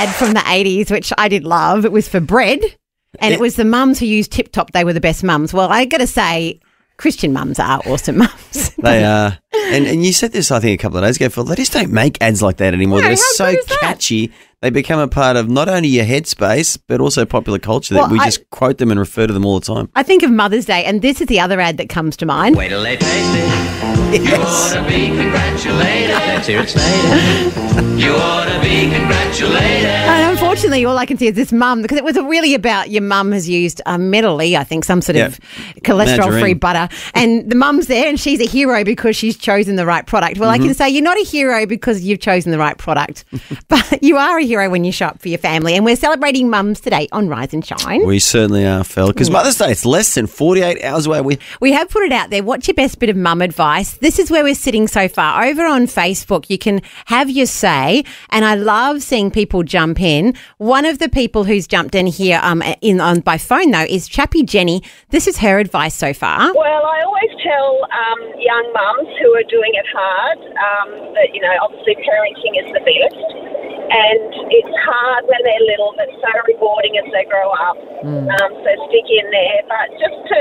ad from the 80s, which I did love. It was for bread, and it was the mums who used Tip Top. They were the best mums. Well, I got to say, Christian mums are awesome mums. They are. And you said this, I think, a couple of days ago, Phil. They just don't make ads like that anymore. No, They're how so good is that? catchy. They become a part of not only your headspace, but also popular culture that we just quote them and refer to them all the time. I think of Mother's Day, and this is the other ad that comes to mind. Wait till they taste it. You ought to be congratulated. Let's hear it stated. You ought to be congratulated. And unfortunately, all I can see is this mum, because it was really about your mum has used Medley, I think, some sort of cholesterol-free Margarine. butter. And the mum's there and she's a hero because she's chosen the right product. Well, I can say you're not a hero because you've chosen the right product, but you are a hero when you shop for your family. And we're celebrating mums today on Rise and Shine. We certainly are, Phil, because Mother's Day, it's less than 48 hours away. We have put it out there. What's your best bit of mum advice? This is where we're sitting so far. Over on Facebook, you can have your say, and I love seeing people jump in. One of the people who's jumped in here by phone, though, is Chappie Jenny. This is her advice so far. Well, I always tell young mums who are doing it hard that, obviously parenting is the best. And it's hard when they're little, but so rewarding as they grow up. So stick in there. But just to,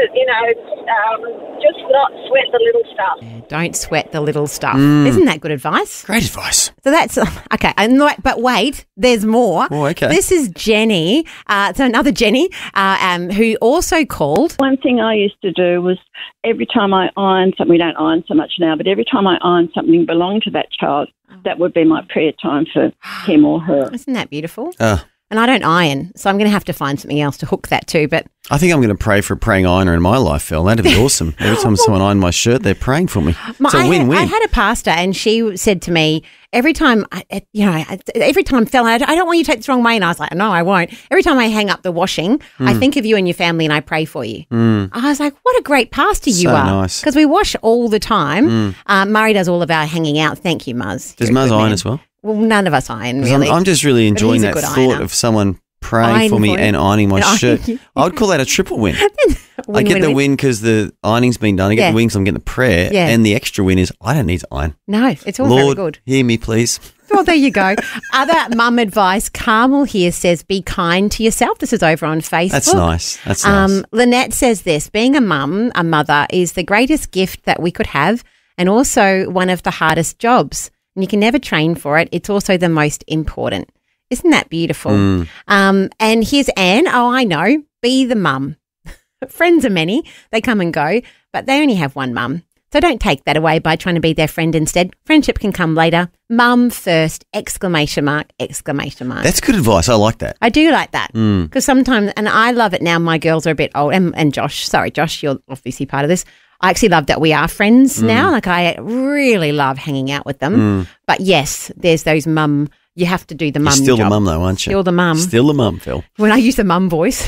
just not sweat the little stuff. Don't sweat the little stuff. Isn't that good advice? Great advice. So that's okay. But wait, there's more. Oh, okay. This is Jenny. So another Jenny who also called. One thing I used to do was every time I ironed something, we don't iron so much now, but every time I ironed something belonging to that child, that would be my prayer time for him or her. Isn't that beautiful? And I don't iron, so I'm going to have to find something else to hook that to. But I think I'm going to pray for a praying ironer in my life, Phil. That'd be awesome. Every time someone ironed my shirt, they're praying for me. It's a win-win. I had a pastor, and she said to me, every time, Phil, I don't want you to take this wrong way. And I was like, no, I won't. Every time I hang up the washing, I think of you and your family and I pray for you. I was like, what a great pastor you So are. nice. Because we wash all the time. Murray does all of our hanging out. Thank you, Muzz. Does You're a Muzz good iron man. as well? Well, none of us iron, 'Cause really. I'm just really enjoying he's a that good thought ironer. of someone praying Ironing for me for you. and ironing my And shirt. ironing I would call that a triple win. I Win, get win, the win. win because the ironing's been done. I get the win because I'm getting the prayer. Yeah. And the extra win is I don't need to iron. No, it's all Lord, very good. hear me, please. Well, there you go. Other mum advice. Carmel here says, be kind to yourself. This is over on Facebook. That's nice. That's nice. Lynette says this, being a mother, is the greatest gift that we could have and also one of the hardest jobs. And you can never train for it. It's also the most important. Isn't that beautiful? And here's Anne. Oh, I know. Be the mum. Friends are many. They come and go, but they only have one mum. So don't take that away by trying to be their friend instead. Friendship can come later. Mum first, exclamation mark, exclamation mark. That's good advice. I like that. I do like that because sometimes, and I love it now, my girls are a bit old, and Josh, you're obviously part of this. I actually love that we are friends now. Like I really love hanging out with them. But yes, there's those mum, you have to do the mum job. You're still the mum though, aren't you? Still the mum. Still the mum, Phil. When I use the mum voice,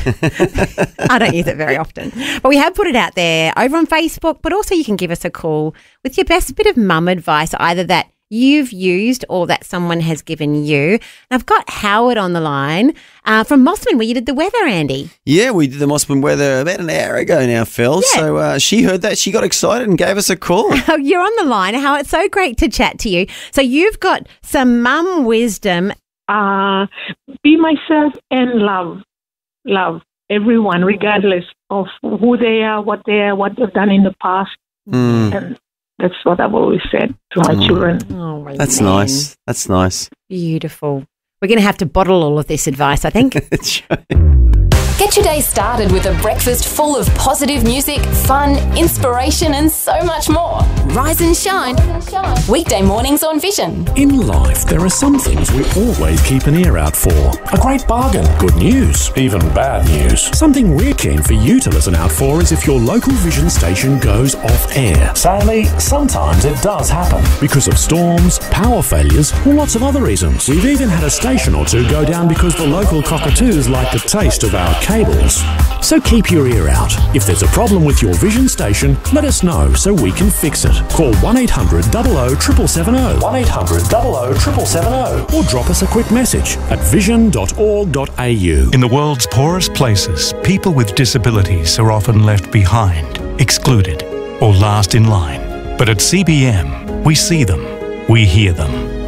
I don't use it very often. But we have put it out there over on Facebook, but also you can give us a call with your best bit of mum advice, either that you've used or that someone has given you. And I've got Howard on the line from Mossman, where you did the weather, Andy. Yeah, we did the Mossman weather about an hour ago now, Phil. Yeah. So she heard that. She got excited and gave us a call. Oh, you're on the line. Howard, it's so great to chat to you. So you've got some mum wisdom. Be myself and love everyone, regardless of who they are, what they've done in the past. And that's what I've always said to my children. Oh, That's man. nice. That's nice. Beautiful. We're going to have to bottle all of this advice, I think. Get your day started with a breakfast full of positive music, fun, inspiration, and so much more. Rise and shine. Weekday mornings on Vision. In life, there are some things we always keep an ear out for. A great bargain, good news, even bad news. Something we're keen for you to listen out for is if your local Vision station goes off air. Sadly, sometimes it does happen because of storms, power failures, or lots of other reasons. We've even had a station or two go down because the local cockatoos like the taste of our cables. So keep your ear out. If there's a problem with your Vision station, let us know so we can fix it. Call 1800 00 770, 1800 00 770, or drop us a quick message at vision.org.au. In the world's poorest places, people with disabilities are often left behind, excluded, or last in line. But at CBM, we see them, we hear them,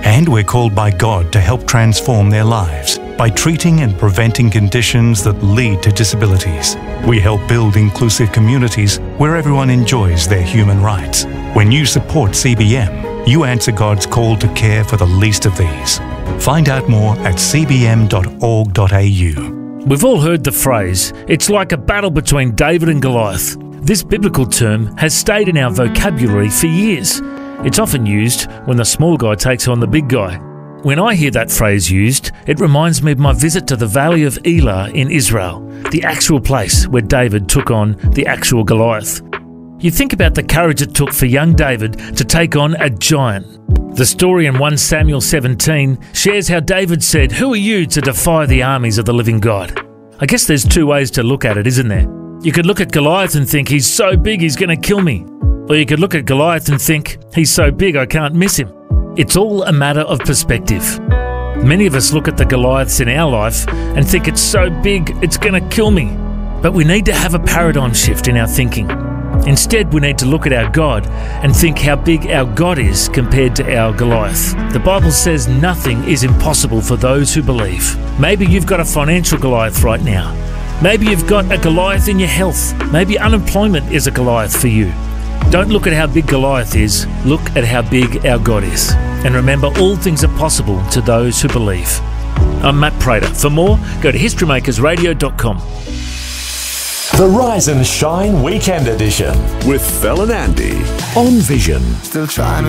And we're called by God to help transform their lives by treating and preventing conditions that lead to disabilities. We help build inclusive communities where everyone enjoys their human rights. When you support CBM, you answer God's call to care for the least of these. Find out more at cbm.org.au. We've all heard the phrase, it's like a battle between David and Goliath. This biblical term has stayed in our vocabulary for years. It's often used when the small guy takes on the big guy. When I hear that phrase used, it reminds me of my visit to the Valley of Elah in Israel, the actual place where David took on the actual Goliath. You think about the courage it took for young David to take on a giant. The story in 1 Samuel 17 shares how David said, "Who are you to defy the armies of the living God?" I guess there's two ways to look at it, isn't there? You could look at Goliath and think, he's so big he's going to kill me. Or you could look at Goliath and think, he's so big I can't miss him. It's all a matter of perspective. Many of us look at the Goliaths in our life and think it's so big it's going to kill me. But we need to have a paradigm shift in our thinking. Instead, we need to look at our God and think how big our God is compared to our Goliath. The Bible says nothing is impossible for those who believe. Maybe you've got a financial Goliath right now. Maybe you've got a Goliath in your health. Maybe unemployment is a Goliath for you. Don't look at how big Goliath is, look at how big our God is. And remember, all things are possible to those who believe. I'm Matt Prater. For more, go to historymakersradio.com. The Rise and Shine Weekend Edition with Phil and Andy on Vision. Still trying